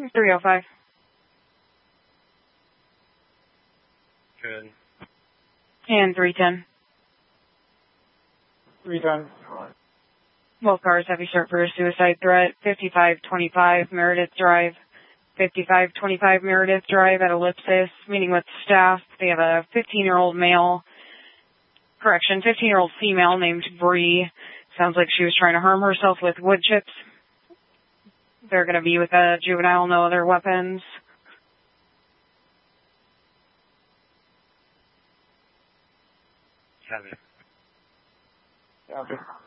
305. Good. And 310. 310. Both cars have you cert for a suicide threat. 5525 Meredith Drive. 5525 Meredith Drive at Ellipsis, meeting with staff. They have a 15-year-old female named Bree. Sounds like she was trying to harm herself with wood chips. They're going to be with a juvenile, no other weapons. Copy. Copy.